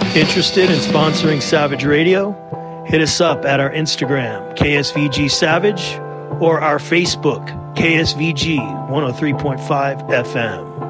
Interested in sponsoring Savage Radio? Hit us up at our Instagram, KSVG Savage, or our Facebook, KSVG 103.5 FM.